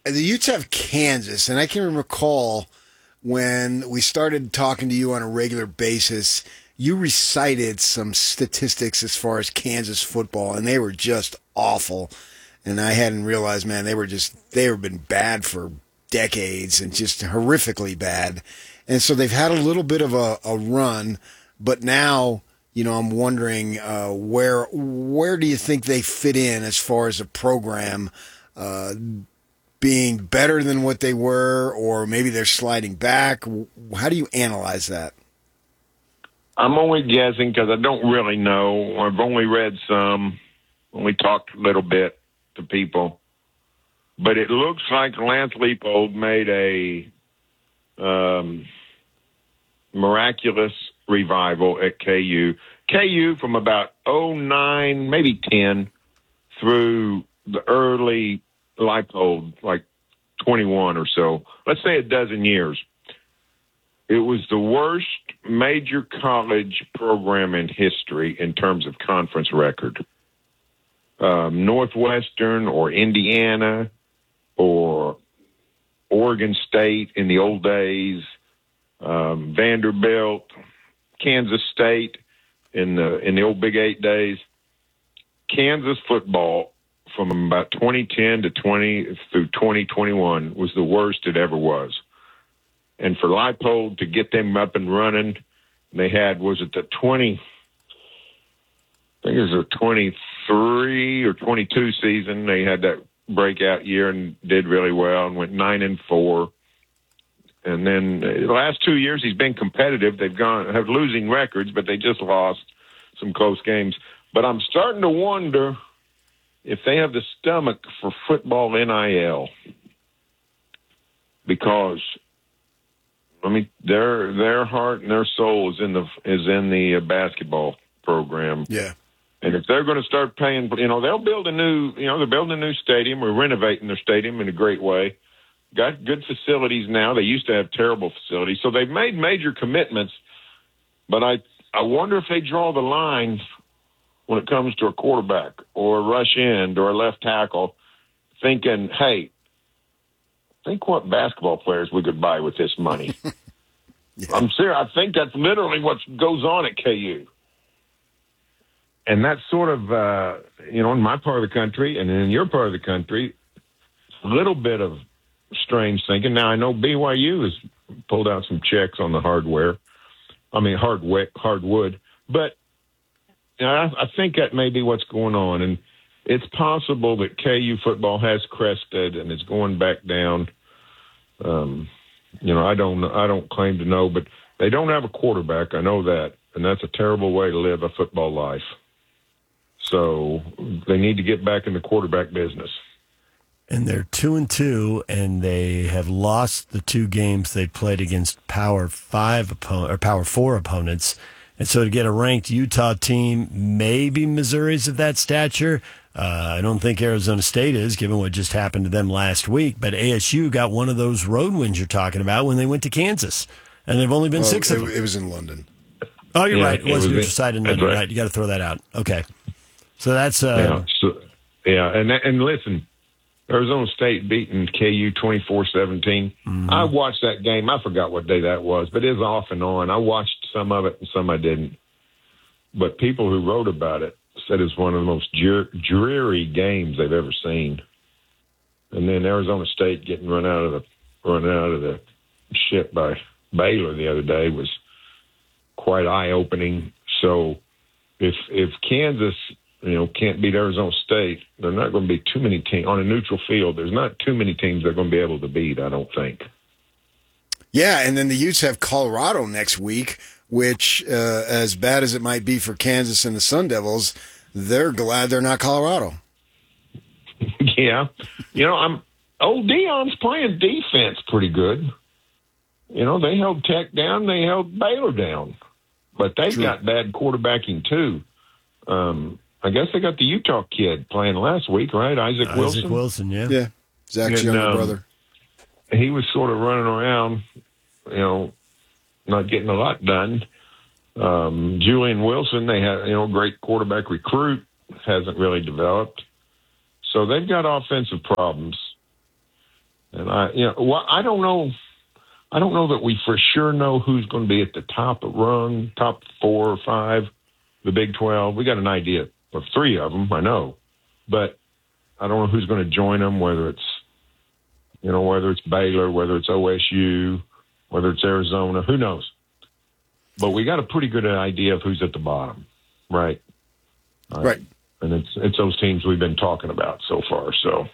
the Utes have Kansas, and I can recall when we started talking to you on a regular basis, you recited some statistics as far as Kansas football, and they were just awful. And I hadn't realized, man, they've been bad for decades and just horrifically bad. And so they've had a little bit of a run, but now, I'm wondering where do you think they fit in as far as a program being better than what they were, or maybe they're sliding back? How do you analyze that? I'm only guessing because I don't really know. I've only read some, only talked a little bit to people. But it looks like Lance Leipold made a miraculous revival at KU. KU from about 09, maybe 10, through the early Leipold, like 21 or so, let's say a dozen years. It was the worst major college program in history in terms of conference record. Northwestern or Indiana or Oregon State in the old days, Vanderbilt, Kansas State in the old Big 8 days. Kansas football from about 2010 to 2021 was the worst it ever was. And for Leipold to get them up and running, they had, was it the 20, I think it was a 23 or 22 season. They had that breakout year and did really well and went 9-4. And then the last 2 years he's been competitive. They've have losing records, but they just lost some close games. But I'm starting to wonder if they have the stomach for football NIL, because their heart and their soul is in the basketball program. Yeah. And if they're going to start paying, they'll build they're building a new stadium. We're renovating their stadium in a great way. Got good facilities now. They used to have terrible facilities. So they've made major commitments, but I wonder if they draw the line when it comes to a quarterback or a rush end or a left tackle, thinking, hey, think what basketball players we could buy with this money. Yeah. I'm serious. I think that's literally what goes on at KU. And that's sort of, in my part of the country and in your part of the country, a little bit of strange thinking. Now, I know BYU has pulled out some checks on the hardwood. But I think that may be what's going on. And it's possible that KU football has crested and is going back down. I don't claim to know, but they don't have a quarterback. I know that. And that's a terrible way to live a football life. So they need to get back in the quarterback business. And they're 2-2, and they have lost the two games they played against Power 4 opponents. And so to get a ranked Utah team, maybe Missouri's of that stature. I don't think Arizona State is, given what just happened to them last week. But ASU got one of those road wins you're talking about when they went to Kansas, and they've only been 6 of them. It was in London. Oh, you're right. It was neutral site in London. Right. You got to throw that out. Okay. So that's and listen, Arizona State beating KU 24-17. Mm-hmm. I watched that game. I forgot what day that was, but it was off and on. I watched some of it and some I didn't. But people who wrote about it said it's one of the most dreary games they've ever seen. And then Arizona State getting run out of the shit by Baylor the other day was quite eye-opening. So if Kansas can't beat Arizona State, there are not going to be too many teams on a neutral field. There's not too many teams they're going to be able to beat, I don't think. Yeah, and then the Utes have Colorado next week, which, as bad as it might be for Kansas and the Sun Devils, they're glad they're not Colorado. Yeah. Old Dion's playing defense pretty good. They held Tech down, they held Baylor down. But they've got bad quarterbacking, too. I guess they got the Utah kid playing last week, right? Isaac Wilson. Isaac Wilson, yeah. Yeah, Zach's younger brother. He was sort of running around, not getting a lot done. Julian Wilson, they had, great quarterback recruit, hasn't really developed. So they've got offensive problems. And I don't know. I don't know that we for sure know who's going to be at the top rung, top 4 or 5, the Big 12. We got an idea of 3 of them, I know, but I don't know who's going to join them. Whether it's Baylor, whether it's OSU, whether it's Arizona, who knows? But we got a pretty good idea of who's at the bottom, right? Right. And it's those teams we've been talking about so far. So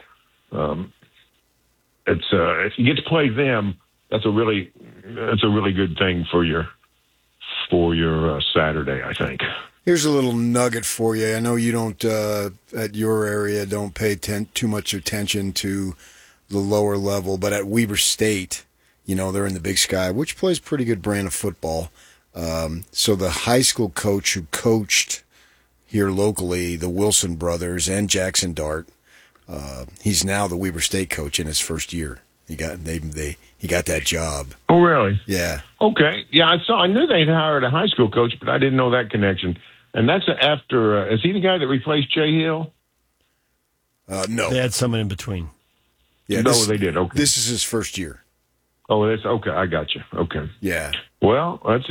it's if you get to play them, that's a really good thing for your Saturday, I think. Here's a little nugget for you. I know you don't at your area don't pay too much attention to the lower level, but at Weber State, they're in the Big Sky, which plays pretty good brand of football. So the high school coach who coached here locally, the Wilson brothers and Jackson Dart, he's now the Weber State coach in his first year. He got that job. Oh, really? Yeah. Okay. Yeah, I knew they'd hired a high school coach, but I didn't know that connection. And that's after. Is he the guy that replaced Jay Hill? No. They had someone in between. Yeah. They did. Okay. This is his first year. Oh, that's okay. I got you. Okay. Yeah. Well, that's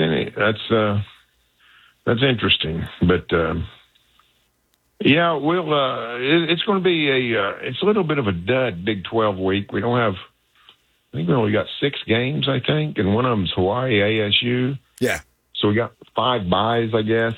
interesting, but yeah, it's going to be it's a little bit of a dud Big 12 week. We don't have. I think we only got 6 games, I think, and one of them's Hawaii ASU. Yeah. So we got 5 byes, I guess.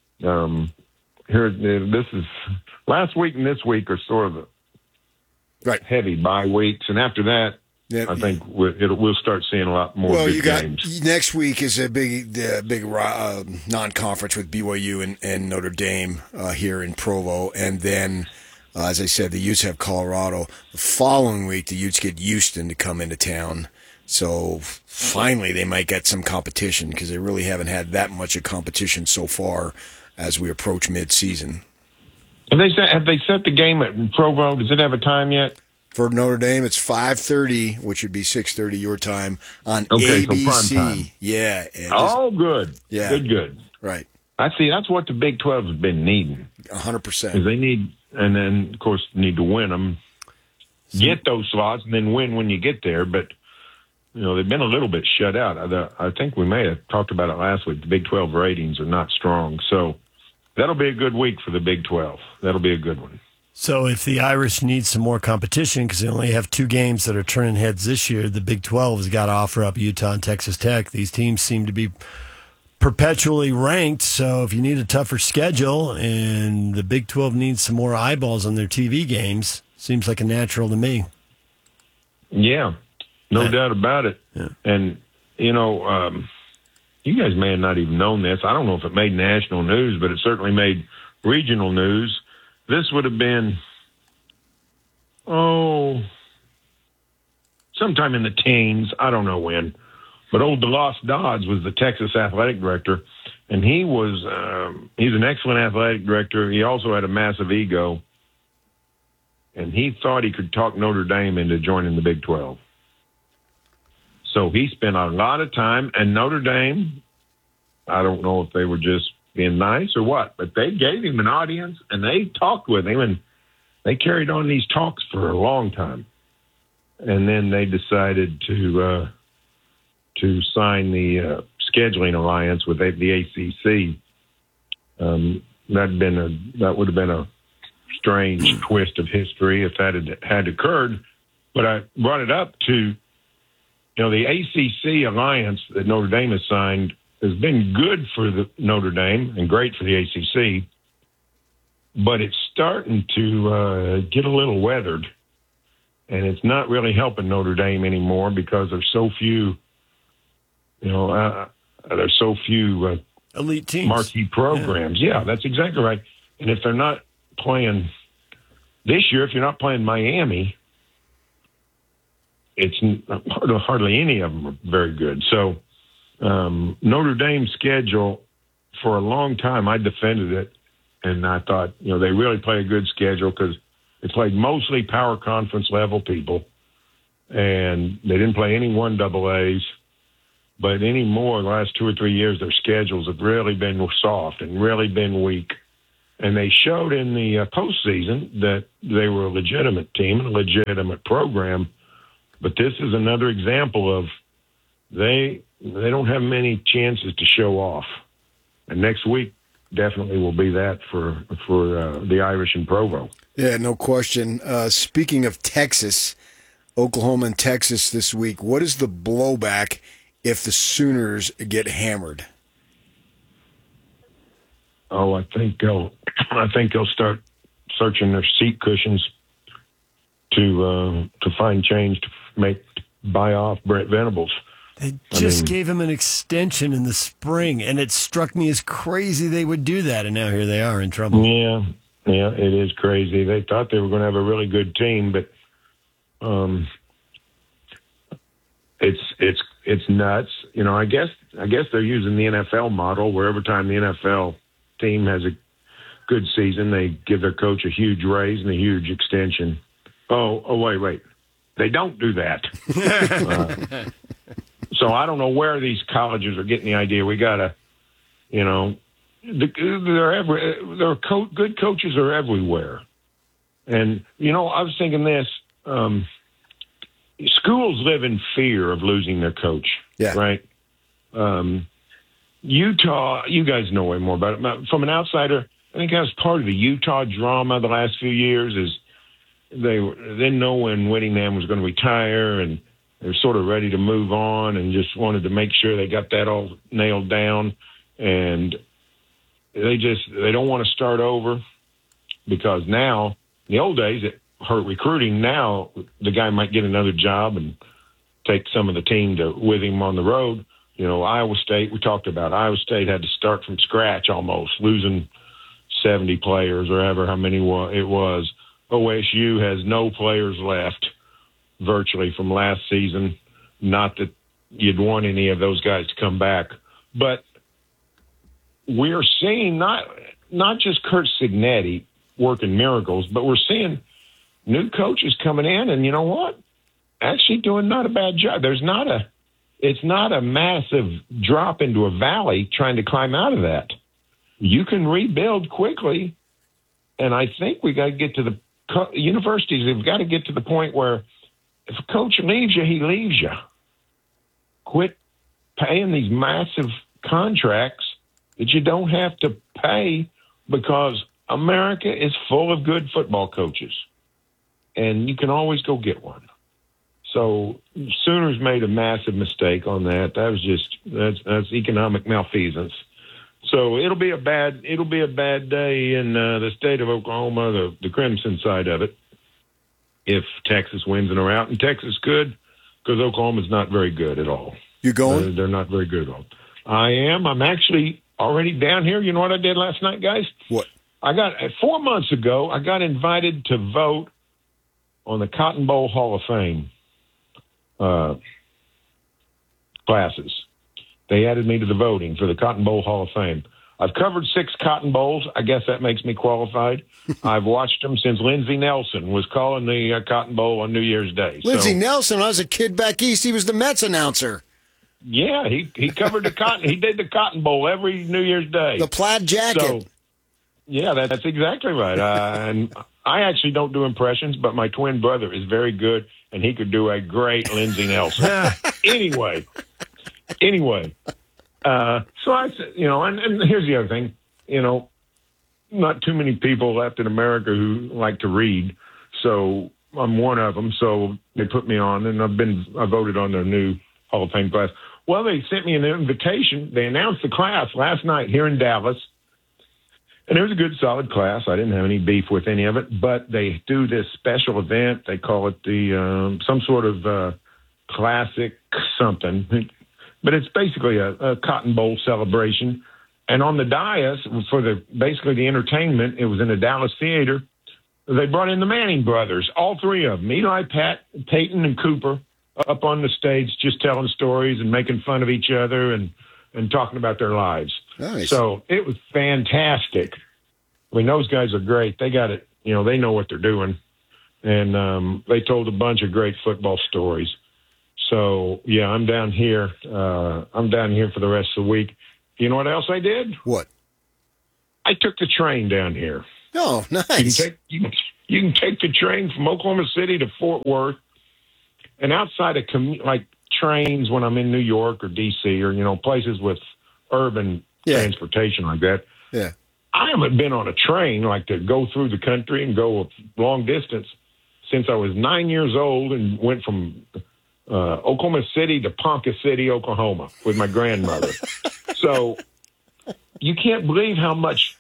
This is last week and this week are sort of right heavy bye weeks, and after that, I think we'll start seeing a lot more. Well, big games. Next week is a big non-conference with BYU and Notre Dame here in Provo, and then. As I said, the Utes have Colorado. The following week, the Utes get Houston to come into town. So finally, they might get some competition because they really haven't had that much of competition so far as we approach mid-season. Have they set the game at Provo? Does it have a time yet? For Notre Dame, it's 5:30, which would be 6:30 your time on So ABC. prime time. Yeah. Good. Yeah. Good. Right. I see. That's what the Big 12 has been needing. 100%. They need. And then, of course, need to win them, get those slots, and then win when you get there. But, they've been a little bit shut out. I think we may have talked about it last week. The Big 12 ratings are not strong. So that'll be a good week for the Big 12. That'll be a good one. So if the Irish need some more competition, because they only have 2 games that are turning heads this year, the Big 12 has got to offer up Utah and Texas Tech. These teams seem to be perpetually ranked, so if you need a tougher schedule and the Big 12 needs some more eyeballs on their TV games, seems like a natural to me. Yeah, no doubt about it. Yeah. And, you guys may have not even known this. I don't know if it made national news, but it certainly made regional news. This would have been, sometime in the teens. I don't know when. But old DeLoss Dodds was the Texas athletic director, and he's an excellent athletic director. He also had a massive ego, and he thought he could talk Notre Dame into joining the Big 12. So he spent a lot of time, and Notre Dame, I don't know if they were just being nice or what, but they gave him an audience, and they talked with him, and they carried on these talks for a long time. And then they decided to sign the scheduling alliance with the ACC. That would have been a strange twist of history if that had occurred. But I brought it up to, the ACC alliance that Notre Dame has signed has been good for the Notre Dame and great for the ACC, but it's starting to get a little weathered, and it's not really helping Notre Dame anymore because there's so few. There's so few elite teams, marquee programs. Yeah, that's exactly right. And if they're not playing this year, if you're not playing Miami, it's hardly any of them are very good. So Notre Dame's schedule, for a long time, I defended it, and I thought, they really play a good schedule because they played mostly power conference level people, and they didn't play any 1AAs. But anymore, the last 2 or 3 years, their schedules have really been soft and really been weak. And they showed in the postseason that they were a legitimate team, a legitimate program. But this is another example of they don't have many chances to show off. And next week definitely will be that for the Irish in Provo. Yeah, no question. Speaking of Texas, Oklahoma and Texas this week, what is the blowback if the Sooners get hammered? Oh, I think they'll start searching their seat cushions to find change to buy off Brent Venables. They just gave him an extension in the spring, and it struck me as crazy they would do that, and now here they are in trouble. Yeah, it is crazy. They thought they were going to have a really good team, but it's nuts. You know, I guess they're using the NFL model, where every time the NFL team has a good season, they give their coach a huge raise and a huge extension. Oh, wait. They don't do that. So I don't know where these colleges are getting the idea. We got to, you know, good coaches are everywhere. And, you know, I was thinking this, schools live in fear of losing their coach, right? Utah, you guys know way more about it. From an outsider, I think that was part of the Utah drama the last few years is they didn't know when Whittingham was going to retire, and they're sort of ready to move on and just wanted to make sure they got that all nailed down. And they don't want to start over because now, in the old days, it hurt recruiting. Now the guy might get another job and take some of the team with him on the road. You know, Iowa State, we talked about Iowa State had to start from scratch almost, losing 70 players or ever how many it was. OSU has no players left virtually from last season. Not that you'd want any of those guys to come back, but we're seeing not just Kurt Cignetti working miracles, but we're seeing new coaches coming in, and you know what? Actually doing not a bad job. It's not a massive drop into a valley trying to climb out of that. You can rebuild quickly, and I think we got to get to the universities. They've got to get to the point where if a coach leaves you, he leaves you. Quit paying these massive contracts that you don't have to pay because America is full of good football coaches, and you can always go get one. So Sooners made a massive mistake on that. That's economic malfeasance. So it'll be a bad day in the state of Oklahoma, the Crimson side of it, if Texas wins in a rout. And Texas could, because Oklahoma's not very good at all. You going? They're not very good at all. I am. I'm actually already down here. You know what I did last night, guys? What? 4 months ago, I got invited to vote on the Cotton Bowl Hall of Fame classes. They added me to the voting for the Cotton Bowl Hall of Fame. I've covered 6 Cotton Bowls. I guess that makes me qualified. I've watched them since Lindsey Nelson was calling the Cotton Bowl on New Year's Day. Lindsey Nelson, I was a kid back east. He was the Mets announcer. Yeah, he covered the Cotton. He did the Cotton Bowl every New Year's Day. The plaid jacket. So, yeah, that's exactly right. And I actually don't do impressions, but my twin brother is very good, and he could do a great Lindsey Nelson. Anyway. So I said, you know, and here's the other thing, you know, not too many people left in America who like to read. So I'm one of them. So they put me on, and I voted on their new Hall of Fame class. Well, they sent me an invitation. They announced the class last night here in Dallas. And it was a good, solid class. I didn't have any beef with any of it, but they do this special event. They call it the some sort of classic something. But it's basically a Cotton Bowl celebration. And on the dais, for basically the entertainment, it was in the Dallas Theater. They brought in the Manning brothers, all 3 of them, Eli, Pat, Peyton, and Cooper, up on the stage just telling stories and making fun of each other and talking about their lives. Nice. So it was fantastic. I mean, those guys are great. They got it. You know, they know what they're doing. And they told a bunch of great football stories. So, yeah, I'm down here. I'm down here for the rest of the week. You know what else I did? What? I took the train down here. Oh, nice. You can take the train from Oklahoma City to Fort Worth, and outside of like trains when I'm in New York or D.C. or places with urban transportation like that. Yeah. I haven't been on a train like to go through the country and go a long distance since I was 9 years old and went from Oklahoma City to Ponca City, Oklahoma with my grandmother. So you can't believe how much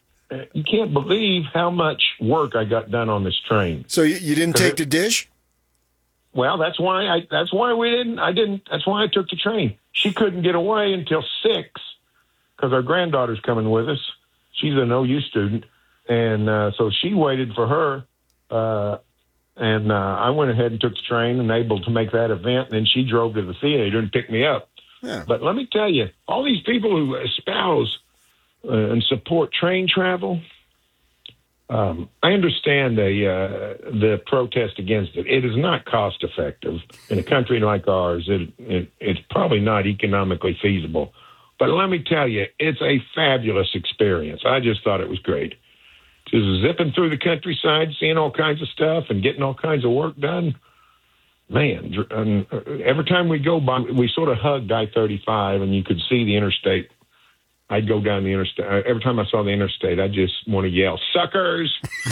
work I got done on this train. So you didn't take the dish? Well, that's why I took the train. She couldn't get away until 6 because our granddaughter's coming with us. She's an OU student. And so she waited for her. And I went ahead and took the train and able to make that event. And then she drove to the theater and picked me up. Yeah. But let me tell you, all these people who espouse and support train travel, I understand the protest against it. It is not cost effective in a country like ours. It's probably not economically feasible. But let me tell you, it's a fabulous experience. I just thought it was great. Just zipping through the countryside, seeing all kinds of stuff and getting all kinds of work done. Man, every time we go by, we sort of hugged I-35 and you could see the interstate. I'd go down the interstate. Every time I saw the interstate, I just want to yell, suckers!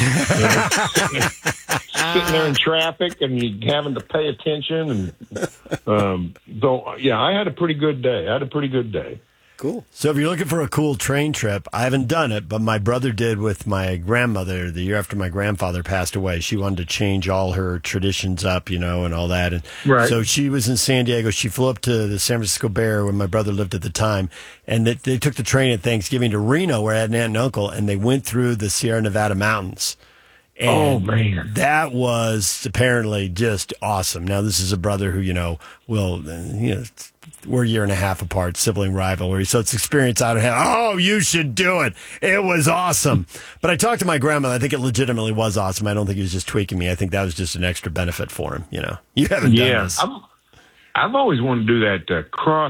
Sitting there in traffic and you having to pay attention. And I had a pretty good day. Cool. So if you're looking for a cool train trip, I haven't done it, but my brother did with my grandmother the year after my grandfather passed away. She wanted to change all her traditions up, and all that. And right. So she was in San Diego. She flew up to the San Francisco Bay Area where my brother lived at the time. And they took the train at Thanksgiving to Reno where I had an aunt and uncle, and they went through the Sierra Nevada mountains. And man, that was apparently just awesome. Now, this is a brother who, we're a year and a half apart, sibling rivalry. So it's experience out of him. Oh, you should do it. It was awesome. But I talked to my grandma. I think it legitimately was awesome. I don't think he was just tweaking me. I think that was just an extra benefit for him. You haven't done this. I've always wanted to do that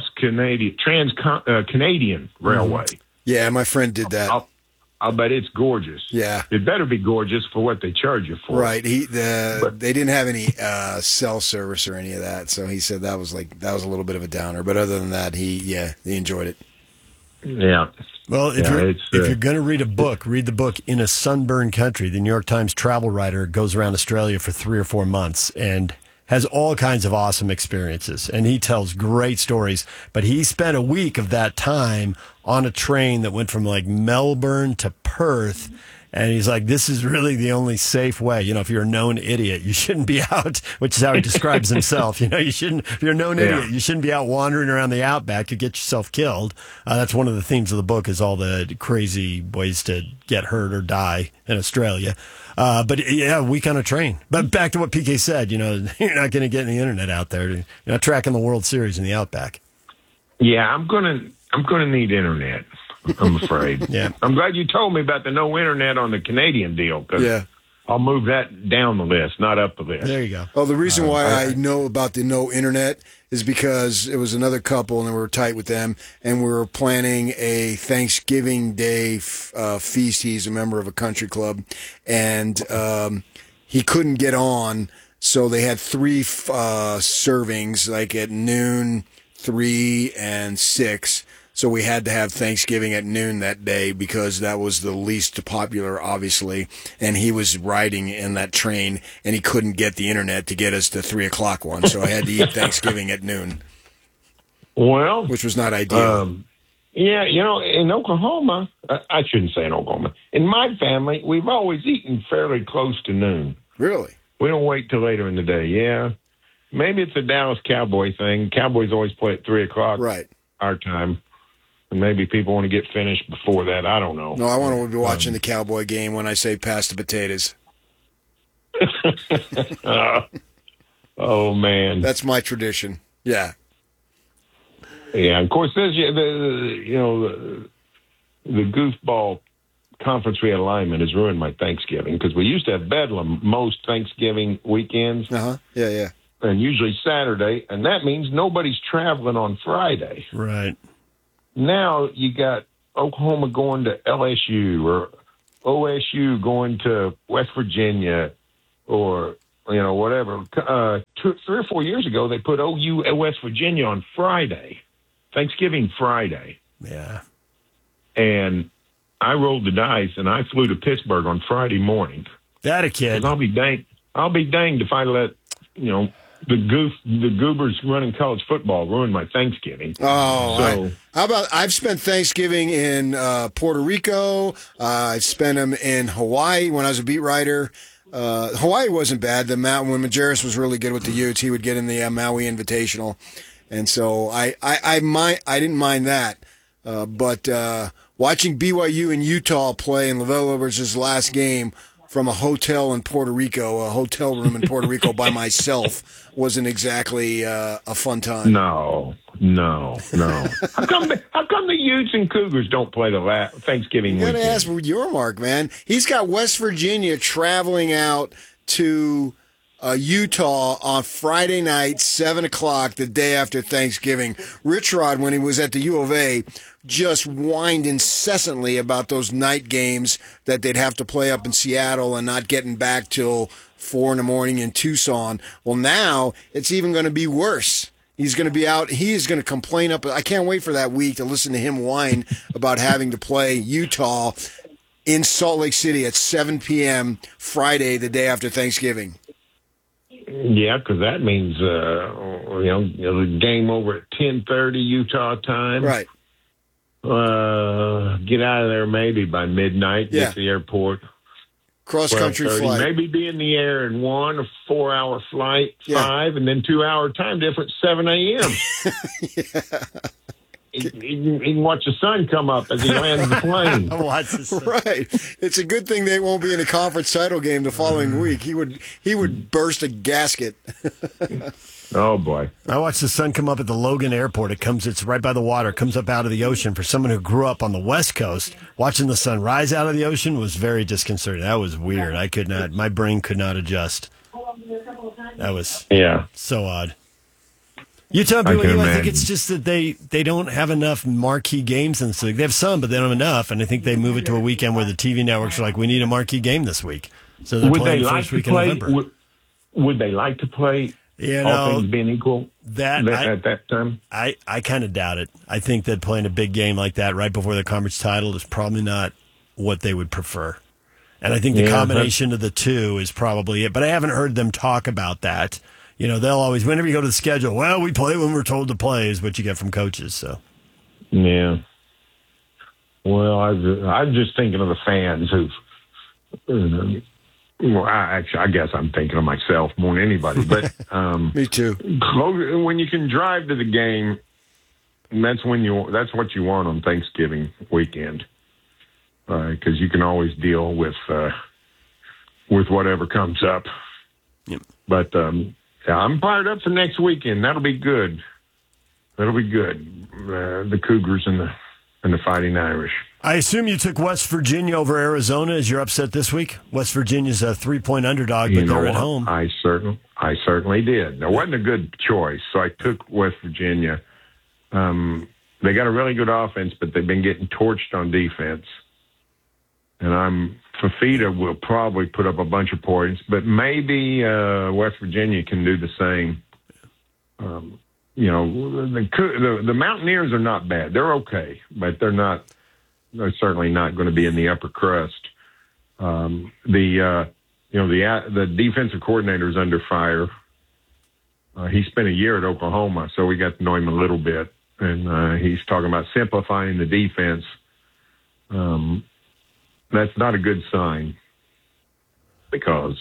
Trans-Canadian Railway. Yeah, my friend did that. I'll bet it's gorgeous. Yeah. It better be gorgeous for what they charge you for. Right. They didn't have any cell service or any of that, so he said that was a little bit of a downer. But other than that, he enjoyed it. Yeah. Well, if you're going to read a book, read the book In a Sunburned Country. The New York Times travel writer goes around Australia for 3 or 4 months and has all kinds of awesome experiences, and he tells great stories. But he spent a week of that time on a train that went from like Melbourne to Perth, and he's like, this is really the only safe way. If you're a known idiot, you shouldn't be out, which is how he describes himself. You shouldn't, if you're a known idiot, you shouldn't be out wandering around the outback. You get yourself killed. That's one of the themes of the book, is all the crazy ways to get hurt or die in Australia. But a week on a train. But back to what PK said, you're not going to get any internet out there. You're not tracking the World Series in the outback. Yeah, I'm gonna need internet, I'm afraid. Yeah. I'm glad you told me about the no internet on the Canadian deal, because I'll move that down the list, not up the list. There you go. Oh, the reason why I know about the no internet is because it was another couple, and we were tight with them, and we were planning a Thanksgiving Day feast. He's a member of a country club, and he couldn't get on, so they had 3 servings, like at noon, 3, and 6. So we had to have Thanksgiving at noon that day because that was the least popular, obviously. And he was riding in that train, and he couldn't get the internet to get us the 3 o'clock one. So I had to eat Thanksgiving at noon. Well, which was not ideal. In Oklahoma, I shouldn't say in Oklahoma. In my family, we've always eaten fairly close to noon. Really? We don't wait till later in the day. Yeah. Maybe it's a Dallas Cowboy thing. Cowboys always play at 3 o'clock. Right. Our time. And maybe people want to get finished before that. I don't know. No, I want to be watching the Cowboy game when I say pass the potatoes. Oh, man. That's my tradition. Yeah. Yeah, of course, there's the goofball conference realignment has ruined my Thanksgiving, because we used to have Bedlam most Thanksgiving weekends. Yeah. And usually Saturday, and that means nobody's traveling on Friday. Right. Now you got Oklahoma going to LSU, or OSU going to West Virginia, or whatever. 3 or 4 years ago, they put OU at West Virginia on Friday, Thanksgiving Friday. Yeah. And I rolled the dice, and I flew to Pittsburgh on Friday morning. That a kid. 'Cause I'll be danged if I let, the goobers running college football ruin my Thanksgiving. Oh, how about I've spent Thanksgiving in Puerto Rico. I've spent them in Hawaii when I was a beat writer. Hawaii wasn't bad. When Majerus was really good with the Utes, he would get in the Maui Invitational, and so I didn't mind that. But watching BYU and Utah play in Lavelle Edwards' last game from a hotel in Puerto Rico, a hotel room in Puerto Rico by myself, wasn't exactly a fun time. No. How come the Utes and Cougars don't play the Thanksgiving weekend? You got to ask your Mark, man. He's got West Virginia traveling out to Utah on Friday night, 7 o'clock, the day after Thanksgiving. Rich Rod, when he was at the U of A, just whined incessantly about those night games that they'd have to play up in Seattle and not getting back till 4 in the morning in Tucson. Well, now it's even going to be worse. He's going to be out. He is going to complain up. I can't wait for that week to listen to him whine about having to play Utah in Salt Lake City at 7 p.m. Friday, the day after Thanksgiving. Yeah, because that means the game over at 10:30 Utah time. Right. Get out of there maybe by midnight. Yeah. Get to the airport. Cross-country 12:30, flight. Maybe be in the air in 1 or 4 hour flight, 5, and then 2 hour time difference, 7 a.m. He can watch the sun come up as he lands the plane. Watch the sun. Right. It's a good thing they won't be in a conference title game the following week. He would burst a gasket. Oh, boy. I watched the sun come up at the Logan Airport. It's right by the water. It comes up out of the ocean. For someone who grew up on the West Coast, watching the sun rise out of the ocean was very disconcerting. That was weird. My brain could not adjust. That was so odd. Utah BYU, I think it's just that they don't have enough marquee games in this league. They have some, but they don't have enough, and I think they move it to a weekend where the TV networks are like, we need a marquee game this week. So they're playing the first week in November. Would they like to play, all things being equal, at that time? I kind of doubt it. I think that playing a big game like that right before the conference title is probably not what they would prefer. And I think the combination of the two is probably it. But I haven't heard them talk about that. They'll always, whenever you go to the schedule, well, we play when we're told to play is what you get from coaches. So, yeah. Well, I'm just thinking of the fans I guess I'm thinking of myself more than anybody. But Me too. When you can drive to the game, that's what you want on Thanksgiving weekend, because you can always deal with whatever comes up. Yep. But I'm fired up for next weekend. That'll be good. The Cougars and the Fighting Irish. I assume you took West Virginia over Arizona as your upset this week. West Virginia's a 3-point underdog, but they're at home. I certainly did. It wasn't a good choice, so I took West Virginia. They got a really good offense, but they've been getting torched on defense. And Fafita will probably put up a bunch of points, but maybe West Virginia can do the same. The Mountaineers are not bad; they're okay, but they're certainly not going to be in the upper crust. The defensive coordinator is under fire. He spent a year at Oklahoma, so we got to know him a little bit, and he's talking about simplifying the defense. That's not a good sign, because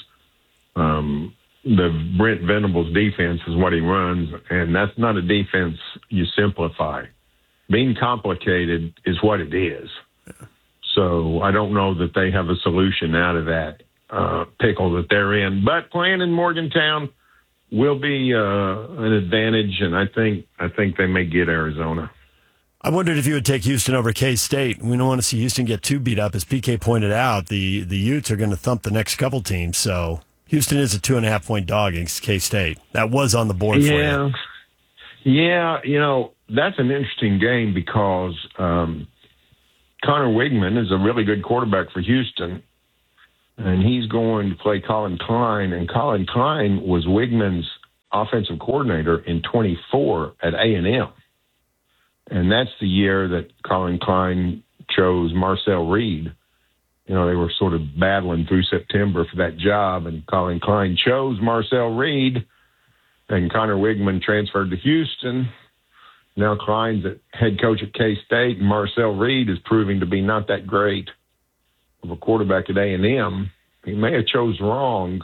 the Brent Venables defense is what he runs, and that's not a defense you simplify. Being complicated is what it is. So I don't know that they have a solution out of that pickle that they're in. But playing in Morgantown will be an advantage, and I think they may get Arizona. I wondered if you would take Houston over K-State. We don't want to see Houston get too beat up. As PK pointed out, the Utes are going to thump the next couple teams. So Houston is a 2.5-point dog against K-State. That was on the board for you. Yeah, that's an interesting game because Connor Wigman is a really good quarterback for Houston, and he's going to play Colin Klein. And Colin Klein was Wigman's offensive coordinator in 24 at A&M. And that's the year that Colin Klein chose Marcel Reed. You know, they were sort of battling through September for that job, and Colin Klein chose Marcel Reed, and Connor Wigman transferred to Houston. Now Klein's at head coach at K-State, and Marcel Reed is proving to be not that great of a quarterback at A&M. He may have chose wrong,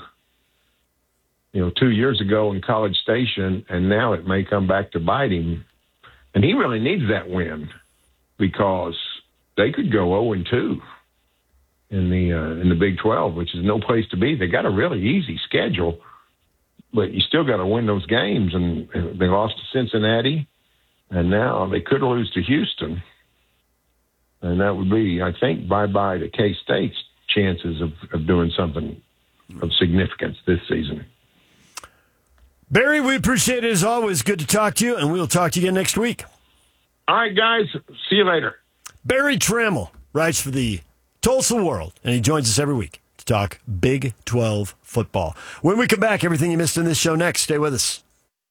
2 years ago in College Station, and now it may come back to bite him. And he really needs that win because they could go 0-2 in the Big 12, which is no place to be. They got a really easy schedule, but you still got to win those games. And they lost to Cincinnati, and now they could lose to Houston. And that would be, I think, bye-bye to K-State's chances of doing something of significance this season. Barry, we appreciate it as always. Good to talk to you, and we'll talk to you again next week. All right, guys. See you later. Barry Trammell writes for the Tulsa World, and he joins us every week to talk Big 12 football. When we come back, everything you missed in this show next. Stay with us.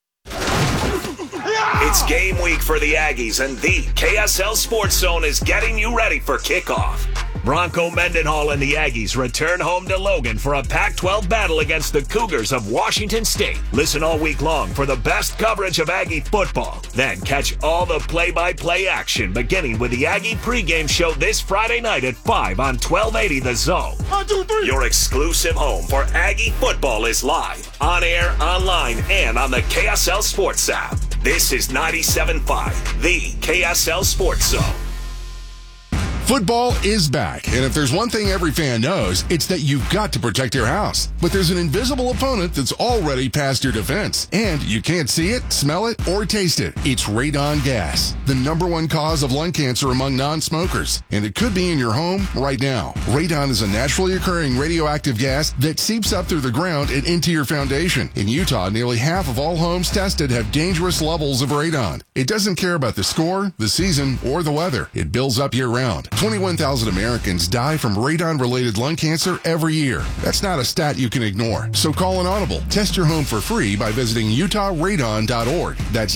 It's game week for the Aggies, and the KSL Sports Zone is getting you ready for kickoff. Bronco Mendenhall and the Aggies return home to Logan for a Pac-12 battle against the Cougars of Washington State. Listen all week long for the best coverage of Aggie football. Then catch all the play-by-play action, beginning with the Aggie pregame show this Friday night at 5 on 1280 The Zone. 1, 2, 3. Your exclusive home for Aggie football is live, on air, online, and on the KSL Sports app. This is 97.5, the KSL Sports Zone. Football is back, and if there's one thing every fan knows, it's that you've got to protect your house. But there's an invisible opponent that's already past your defense, and you can't see it, smell it, or taste it. It's radon gas, the #1 cause of lung cancer among non-smokers, and it could be in your home right now. Radon is a naturally occurring radioactive gas that seeps up through the ground and into your foundation. In Utah, nearly half of all homes tested have dangerous levels of radon. It doesn't care about the score, the season, or the weather. It builds up year-round. 21,000 Americans die from radon-related lung cancer every year. That's not a stat you can ignore. So call an audible. Test your home for free by visiting utahradon.org. That's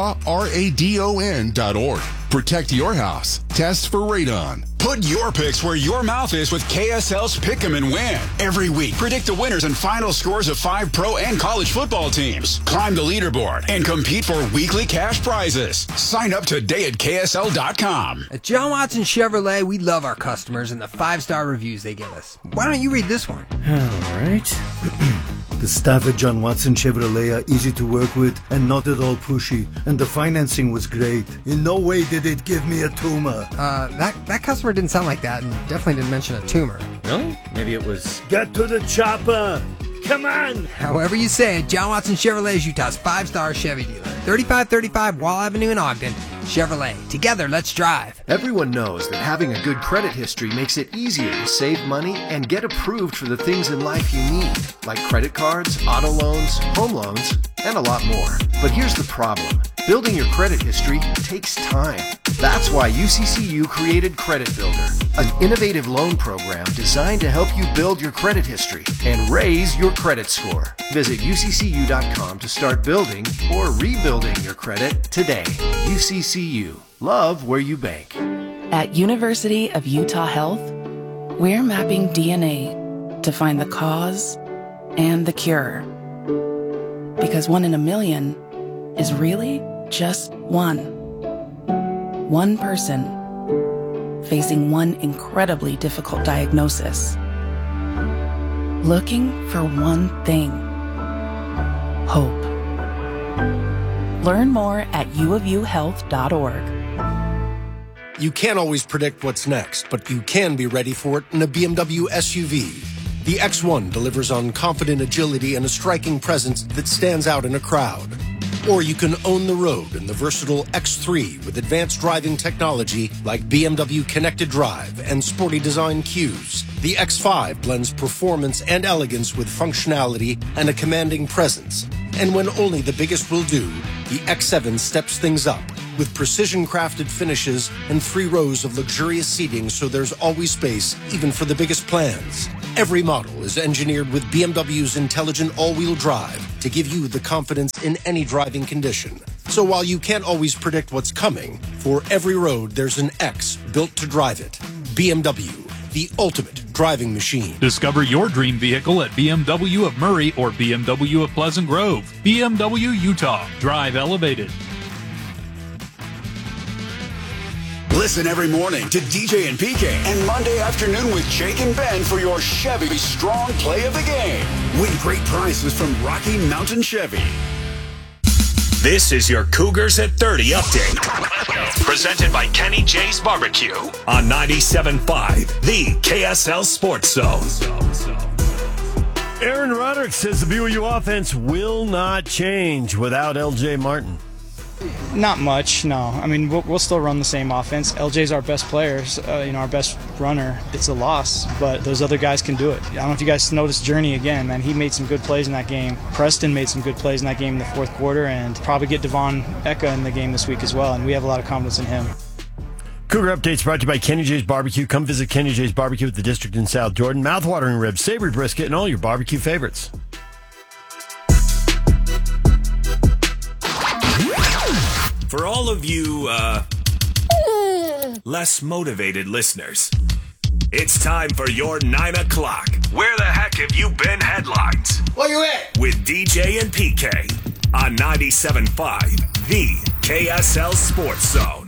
utahradon.org. Protect your house. Test for radon. Put your picks where your mouth is with KSL's Pick 'em and Win. Every week, predict the winners and final scores of 5 pro and college football teams. Climb the leaderboard and compete for weekly cash prizes. Sign up today at KSL.com. At John Watson Chevrolet, we love our customers and the 5-star reviews they give us. Why don't you read this one? All right. The staff at John Watson Chevrolet are easy to work with and not at all pushy, and the financing was great. In no way did it give me a tumor. That customer didn't sound like that and definitely didn't mention a tumor. Really? Maybe it was... Get to the chopper! Come on! However you say it, John Watson Chevrolet is Utah's 5-star Chevy dealer. 3535 Wall Avenue in Ogden. Chevrolet. Together, let's drive. Everyone knows that having a good credit history makes it easier to save money and get approved for the things in life you need, like credit cards, auto loans, home loans, and a lot more. But here's the problem. Building your credit history takes time. That's why UCCU created Credit Builder, an innovative loan program designed to help you build your credit history and raise your credit score. Visit UCCU.com to start building or rebuilding your credit today. UCCU. Love where you bank. At University of Utah Health, we're mapping DNA to find the cause and the cure. Because 1 in a million is really just one. One person facing one incredibly difficult diagnosis. Looking for one thing. Hope. Learn more at uofuhealth.org. You can't always predict what's next, but you can be ready for it in a BMW SUV. The X1 delivers on confident agility and a striking presence that stands out in a crowd. Or you can own the road in the versatile X3 with advanced driving technology like BMW Connected Drive and sporty design cues. The X5 blends performance and elegance with functionality and a commanding presence. And when only the biggest will do, the X7 steps things up with precision-crafted finishes and 3 rows of luxurious seating so there's always space even for the biggest plans. Every model is engineered with BMW's intelligent all-wheel drive to give you the confidence in any driving condition. So while you can't always predict what's coming, for every road there's an X built to drive it. BMW, the ultimate driving machine. Discover your dream vehicle at BMW of Murray or BMW of Pleasant Grove. BMW Utah. Drive elevated. Listen every morning to DJ and PK and Monday afternoon with Jake and Ben for your Chevy Strong Play of the Game. Win great prizes from Rocky Mountain Chevy. This is your Cougars at 30 update. Presented by Kenny J's Barbecue on 97.5, the KSL Sports Zone. Aaron Roderick says the BYU offense will not change without LJ Martin. Not much, no. I mean, we'll still run the same offense. LJ's our best player, our best runner. It's a loss, but those other guys can do it. I don't know if you guys noticed Journey again, man. He made some good plays in that game. Preston made some good plays in that game in the fourth quarter, and probably get Devon Eka in the game this week as well, and we have a lot of confidence in him. Cougar Updates brought to you by Kenny J's Barbecue. Come visit Kenny J's Barbecue at the District in South Jordan. Mouth-watering ribs, savory brisket, and all your barbecue favorites. For all of you, less motivated listeners, it's time for your 9 o'clock. Where the heck have you been headlines? Where you at? With DJ and PK on 97.5, the KSL Sports Zone.